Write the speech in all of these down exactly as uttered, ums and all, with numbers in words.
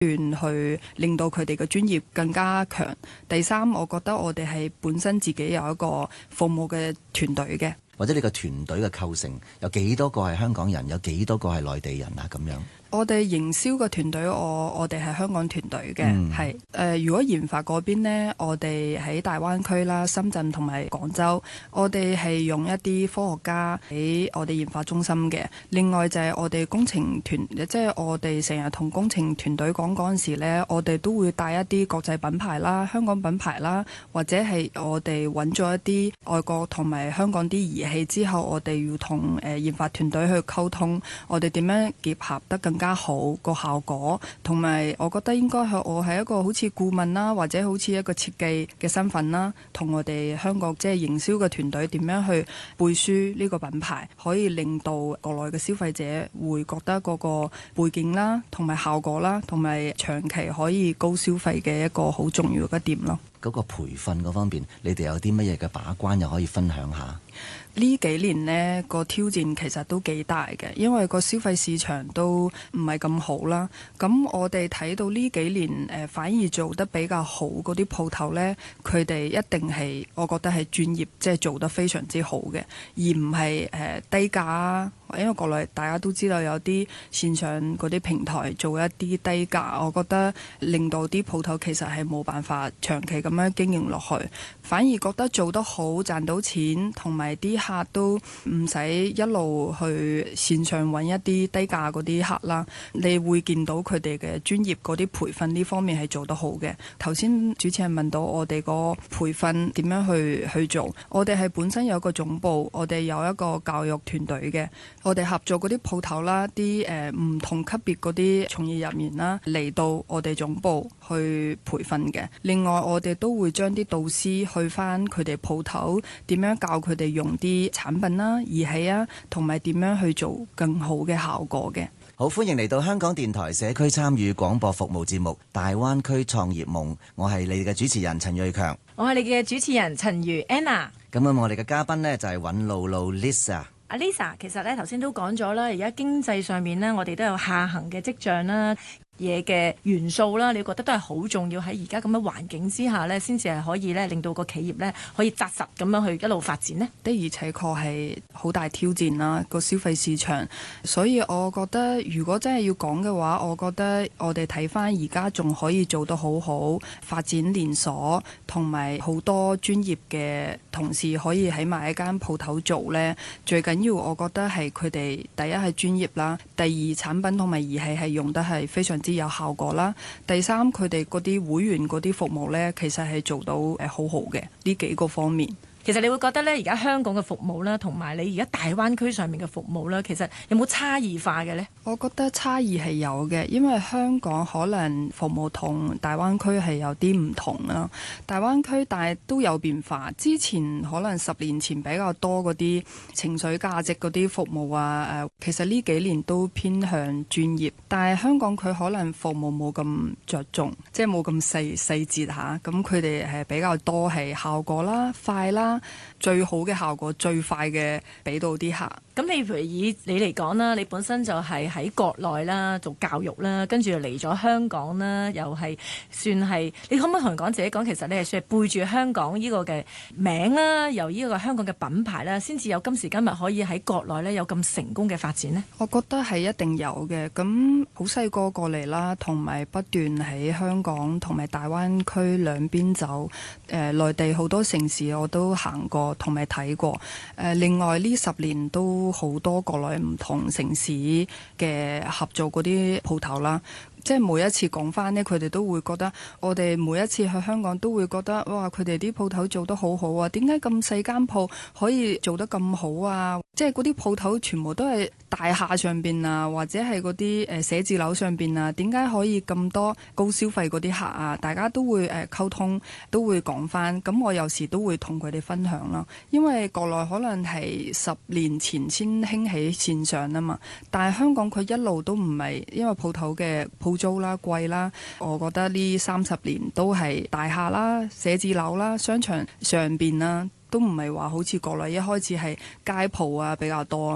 斷去令到佢哋嘅專業更加強。第三，我覺得我哋係本身自己有一個服務嘅團隊嘅。 或者你個團隊嘅構成有幾多個係香港人，有幾多個係內地人啊？咁樣。 我哋營銷嘅團隊，我我哋係香港團隊嘅，係誒、 嗯呃。如果研發嗰邊呢，我哋喺大灣區啦、深圳同埋廣州，我哋係用一啲科學家喺我哋研發中心嘅。另外就係我哋工程團，即係我哋成日同工程團隊講嗰陣時呢，我哋都會帶一啲國際品牌啦、香港品牌啦，或者係我哋揾咗一啲外國同埋香港啲儀器之後，我哋要同誒研發團隊去溝通，我哋點樣結合得更加好個效果，同埋我覺得應該係我係一個好似顧問啦，或者好似一個設計嘅身份啦，同我哋香港即係營銷嘅團隊點樣去背書呢個品牌，可以令到國內嘅消費者會覺得嗰個背景啦，同埋效果啦，同埋長期可以高消費嘅一個好重要嘅點咯。 嗰個培訓嗰方面，你哋有啲乜嘢嘅把關又可以分享下？ 呢幾年呢個挑戰其實都幾大嘅，因為個消費市場都唔係咁好啦。咁我哋睇到呢幾年誒、呃、反而做得比較好嗰啲鋪頭呢，佢哋一定係我覺得係專業，即係做得非常之好嘅，而唔係誒低價。因為國內大家都知道有啲線上嗰啲平台做一啲低價，我覺得令到啲鋪頭其實係冇辦法長期咁樣經營落去，反而覺得做得好賺到錢，同埋啲客都唔使一路去線上揾一啲低價嗰啲客啦。你會見到佢哋嘅專業嗰啲培訓呢方面係做得好嘅。頭先主持人問到我哋個培訓點樣去去做，我哋係本身有個總部，我哋有一個教育團隊嘅。我哋合作嗰啲鋪頭啦，啲誒唔同級別嗰啲從業人員啦，嚟到我哋總部去培訓嘅。另外，我哋都會將啲導師去翻佢哋鋪頭，點樣教佢哋用啲產品啦、儀器啊，同埋點樣去做更好嘅效果嘅。 好，歡迎嚟到香港電台社區參與廣播服務節目《大灣區創業夢》，我係你哋嘅主持人陳瑞強， 我係你嘅主持人陳如 Anna。 咁啊，我哋嘅嘉賓呢，就係尹露露 Lisa。 阿 Lisa， 其實咧頭先都講咗啦，而家經濟上面呢，我哋都有下行嘅跡象啦。嘢嘅元素啦，你覺得都係好重要，喺而家咁嘅環境之下呢，先至係可以咧令到個企業呢可以紮實咁樣去一路發展呢。 的而且確係好大挑戰啦，個消費市場。所以我覺得如果真係要講嘅話，我覺得我哋睇翻而家仲可以做得好好，發展連鎖同埋好多專業嘅同事可以喺埋一間鋪頭做呢。最緊要我覺得係佢哋第一係專業啦，第二產品同埋儀器係用得係非常之有效果啦。第三，佢哋嗰啲會員嗰啲服務呢，其實係做到誒好好嘅呢幾個方面。 其實你會覺得呢，而家香港嘅服務啦，同埋你而家大灣區上面嘅服務啦，其實有冇差異化嘅呢？ 我覺得差異係有嘅，因為香港可能服務同大灣區係有啲唔同啦。大灣區但係都有變化，之前可能十年前比較多嗰啲情緒價值嗰啲服務啊，誒，其實呢幾年都偏向專業，但係香港佢可能服務冇咁着重，即係冇咁細細節嚇，咁佢哋係比較多係效果啦、快啦。最好嘅效果，最快嘅俾到啲客。 咁你譬如以你嚟講啦，你本身就係喺國內啦做教育啦，跟住又嚟咗香港啦，又係算係，你可唔可以同人講自己講，其實你係算係背住香港呢個嘅名啦，由呢個香港嘅品牌啦，先至有今時今日可以喺國內呢有咁成功嘅發展呢？ 我覺得係一定有嘅。咁好細個過嚟啦，同埋不斷喺香港同埋大灣區兩邊走。誒、呃，內地好多城市我都行過同埋睇過。誒、呃，另外呢十年都好多國內唔同城市嘅合作嗰啲鋪頭啦。即係每一次講翻呢，佢哋都會覺得我哋每一次去香港都會覺得哇，佢哋啲鋪頭做得好好啊！點解咁細間鋪可以做得咁好啊？即係嗰啲鋪頭全部都係大廈上邊啊，或者係嗰啲誒寫字樓上邊啊，點解可以咁多高消費嗰啲客啊？大家都會誒溝通，都會講翻。咁我有時都會同佢哋分享啦，因為國內可能係十年前先興起線上啊嘛，但係香港佢一路都唔係，因為鋪頭嘅鋪租啦貴啦，我覺得呢三十年都係大廈啦、寫字樓啦、商場上邊啦，都唔係話好似國內一開始係街鋪啊比較多啊嘛。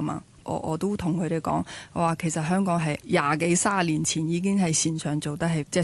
我我都同佢哋講，我話其實香港係廿幾卅年前已經係線上做得係即係